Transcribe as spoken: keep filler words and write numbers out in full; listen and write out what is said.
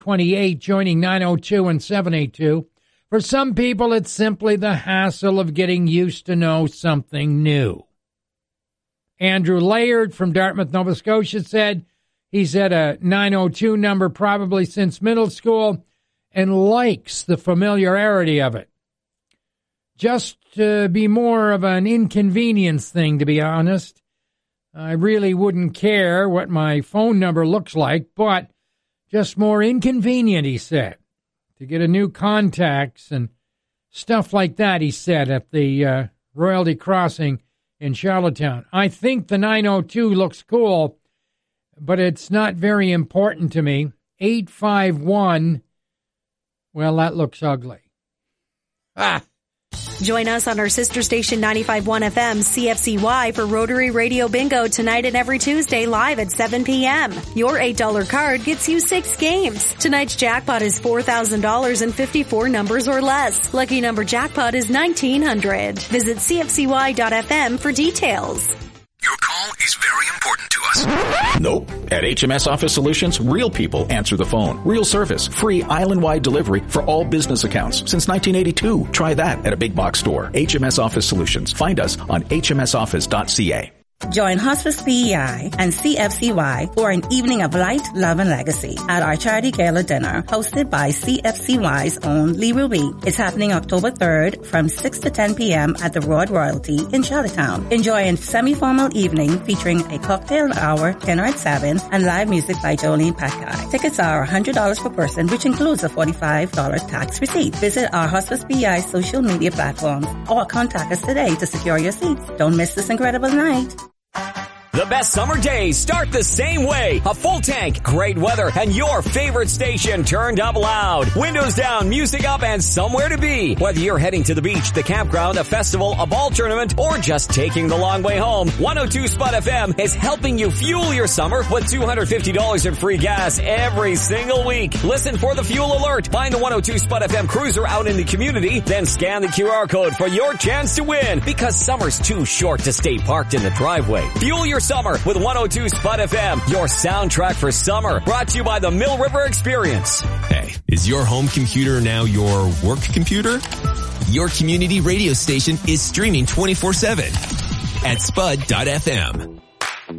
twenty-eight, joining nine oh two and seven eighty-two. For some people, it's simply the hassle of getting used to know something new. Andrew Layard from Dartmouth, Nova Scotia said he's had a nine oh two number probably since middle school and likes the familiarity of it. Just to be more of an inconvenience thing, to be honest. I really wouldn't care what my phone number looks like, but just more inconvenient, he said, to get a new contacts and stuff like that, he said, at the uh, Royalty Crossing in Charlottetown. I think the nine oh two looks cool, but it's not very important to me. eight five one, well, that looks ugly. Ah! Join us on our sister station ninety-five point one F M C F C Y for Rotary Radio Bingo tonight and every Tuesday live at seven p.m. Your eight dollar card gets you six games. Tonight's jackpot is four thousand dollars and fifty-four numbers or less. Lucky number jackpot is nineteen hundred. Visit C F C Y dot F M for details. Your call is very important to us. Nope. At H M S Office Solutions, real people answer the phone. Real service. Free island-wide delivery for all business accounts since nineteen eighty-two. Try that at a big box store. H M S Office Solutions. Find us on H M S office dot C A. Join Hospice P E I and C F C Y for an evening of light, love, and legacy at our charity gala dinner hosted by C F C Y's own Lee Ruby. It's happening October third from six to ten p.m. at the Royal Royalty in Charlottetown. Enjoy a semi-formal evening featuring a cocktail hour, dinner at seven, and live music by Jolene Packard. Tickets are one hundred dollars per person, which includes a forty-five dollars tax receipt. Visit our Hospice P E I social media platforms or contact us today to secure your seats. Don't miss this incredible night. The best summer days start the same way. A full tank, great weather, and your favorite station turned up loud. Windows down, music up, and somewhere to be. Whether you're heading to the beach, the campground, a festival, a ball tournament, or just taking the long way home, one oh two Spot F M is helping you fuel your summer with two hundred fifty dollars in free gas every single week. Listen for the fuel alert. Find the one oh two Spot F M cruiser out in the community, then scan the Q R code for your chance to win. Because summer's too short to stay parked in the driveway. Fuel your summer with one oh two Spot F M, your soundtrack for summer. Brought to you by the Mill River Experience. Hey, is your home computer now your work computer? Your community radio station is streaming twenty-four seven at spud dot F M.